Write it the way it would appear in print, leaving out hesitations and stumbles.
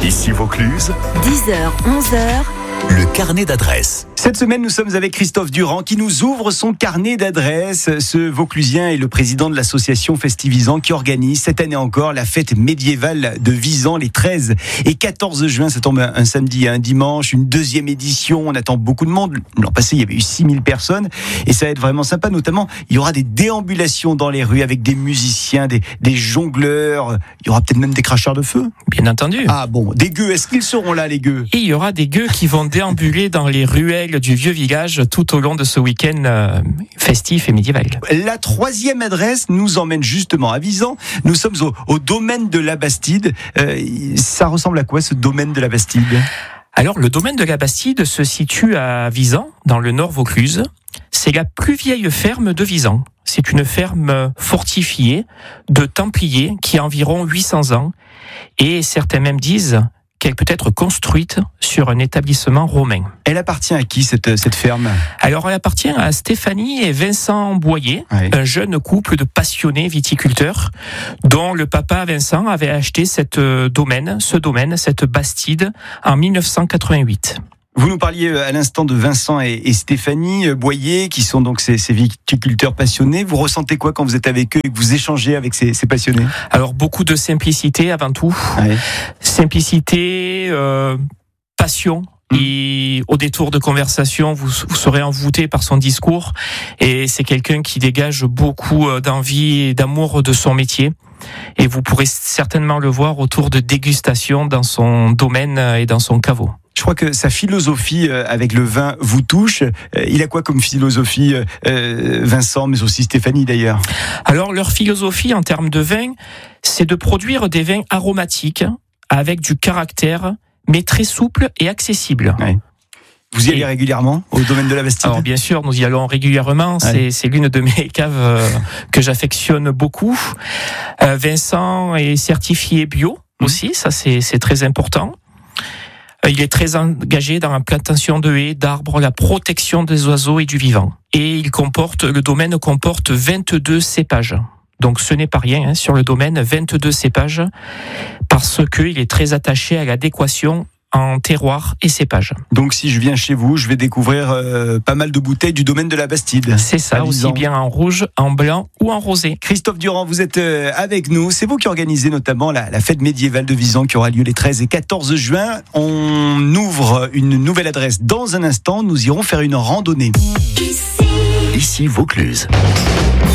Ici Vaucluse, 10h, 11h. le carnet d'adresses. Cette semaine, nous sommes avec Christophe Durand qui nous ouvre son carnet d'adresses. Ce Vauclusien est le président de l'association Festivisant qui organise cette année encore la fête médiévale de Visan les 13 et 14 juin. Ça tombe un samedi et un dimanche, une deuxième édition. On attend beaucoup de monde. L'an passé, il y avait eu 6000 personnes et ça va être vraiment sympa. Notamment, il y aura des déambulations dans les rues avec des musiciens, des jongleurs. Il y aura peut-être même des cracheurs de feu. Bien entendu. Ah bon, des gueux. Est-ce qu'ils seront là, les gueux? Et il y aura des gueux qui vont déambuler dans les ruelles du vieux village tout au long de ce week-end festif et médiéval. La troisième adresse nous emmène justement à Visan. Nous sommes au domaine de la Bastide. Ça ressemble à quoi, ce domaine de la Bastide ? Alors, le domaine de la Bastide se situe à Visan, dans le nord Vaucluse. C'est la plus vieille ferme de Visan. C'est une ferme fortifiée de Templiers qui a environ 800 ans. Et certains même disent qu'elle peut être construite sur un établissement romain. Elle appartient à qui, cette ferme ? Alors, elle appartient à Stéphanie et Vincent Boyer, Oui. un jeune couple de passionnés viticulteurs, dont le papa Vincent avait acheté cette Bastide, en 1988. Vous nous parliez à l'instant de Vincent et Stéphanie Boyer, qui sont donc ces viticulteurs passionnés. Vous ressentez quoi quand vous êtes avec eux et que vous échangez avec ces passionnés ? Alors, beaucoup de simplicité avant tout. Oui. Simplicité, passion. Et au détour de conversation, vous serez envoûté par son discours. Et c'est quelqu'un qui dégage beaucoup d'envie et d'amour de son métier. Et vous pourrez certainement le voir autour de dégustations dans son domaine et dans son caveau. Je crois que sa philosophie avec le vin vous touche. Il a quoi comme philosophie, Vincent, mais aussi Stéphanie d'ailleurs ? Alors, leur philosophie en termes de vin, c'est de produire des vins aromatiques avec du caractère, mais très souples et accessibles. Ouais. Vous y allez régulièrement au domaine de la Bastide ? Alors bien sûr, nous y allons régulièrement. Ouais. C'est l'une de mes caves que j'affectionne beaucoup. Vincent est certifié bio aussi, ça c'est très important. Il est très engagé dans la plantation de haies, d'arbres, la protection des oiseaux et du vivant. Et le domaine comporte 22 cépages. Donc ce n'est pas rien sur le domaine, 22 cépages, parce qu'il est très attaché à l'adéquation en terroir et cépage. Donc si je viens chez vous, je vais découvrir pas mal de bouteilles du domaine de la Bastide. C'est ça, aussi bien en rouge, en blanc ou en rosé. Christophe Durand, vous êtes avec nous. C'est vous qui organisez notamment la fête médiévale de Visan qui aura lieu les 13 et 14 juin. On ouvre une nouvelle adresse dans un instant. Nous irons faire une randonnée. Ici Vaucluse.